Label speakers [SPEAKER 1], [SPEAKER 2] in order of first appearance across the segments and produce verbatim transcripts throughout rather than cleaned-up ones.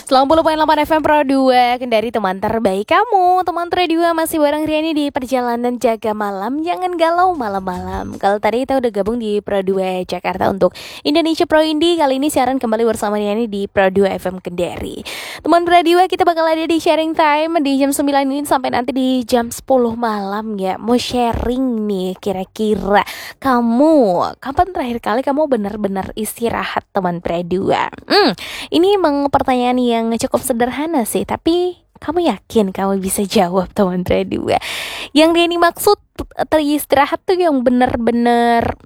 [SPEAKER 1] sembilan puluh koma delapan F M Pro dua Kendari, teman terbaik kamu. Teman Pro dua masih bareng Riani di perjalanan jaga malam. Jangan galau malam-malam. Kalau tadi kita udah gabung di Pro dua Jakarta untuk Indonesia Pro Indie, kali ini siaran kembali bersama Riani di Pro dua F M Kendari. Teman Pro dua, kita bakal ada di sharing time di jam sembilan ini sampai nanti di jam sepuluh malam ya. Mau sharing nih, kira-kira kamu kapan terakhir kali kamu benar-benar istirahat, teman Pro dua? Hmm, ini emang pertanyaan yang cukup sederhana sih, tapi kamu yakin kamu bisa jawab, teman Pro dua? Yang Riani maksud teristirahat tuh yang benar-benar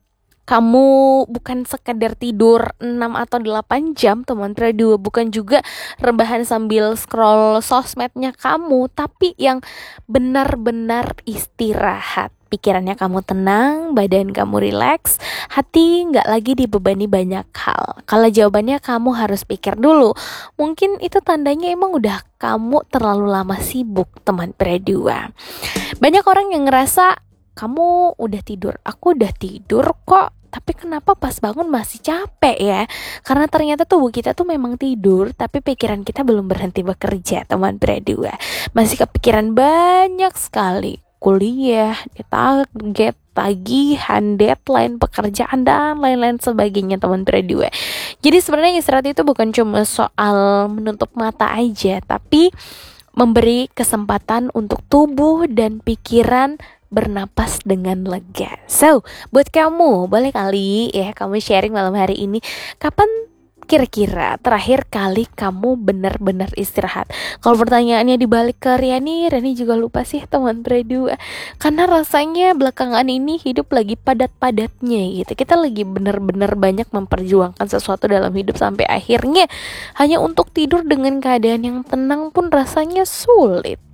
[SPEAKER 1] kamu bukan sekadar tidur enam atau delapan jam, teman Pro dua, bukan juga rebahan sambil scroll sosmednya kamu, tapi yang benar-benar istirahat. Pikirannya kamu tenang, badan kamu rileks, hati nggak lagi dibebani banyak hal. Kalau jawabannya kamu harus pikir dulu, mungkin itu tandanya emang udah kamu terlalu lama sibuk, teman Pro dua. Banyak orang yang ngerasa kamu udah tidur, aku udah tidur kok, tapi kenapa pas bangun masih capek ya? Karena ternyata tubuh kita tuh memang tidur, tapi pikiran kita belum berhenti bekerja, teman Pro dua. Masih kepikiran banyak sekali. Kuliah, target, tagihan, deadline, pekerjaan, dan lain-lain sebagainya, teman Pro dua. Jadi sebenarnya istirahat itu bukan cuma soal menutup mata aja, tapi memberi kesempatan untuk tubuh dan pikiran bernapas dengan lega. So, buat kamu, boleh kali ya kamu sharing malam hari ini, kapan kira-kira terakhir kali kamu benar-benar istirahat? Kalau pertanyaannya dibalik ke Riani, Riani juga lupa sih, teman Pro dua. Karena rasanya belakangan ini hidup lagi padat-padatnya gitu. Kita lagi benar-benar banyak memperjuangkan sesuatu dalam hidup sampai akhirnya hanya untuk tidur dengan keadaan yang tenang pun rasanya sulit.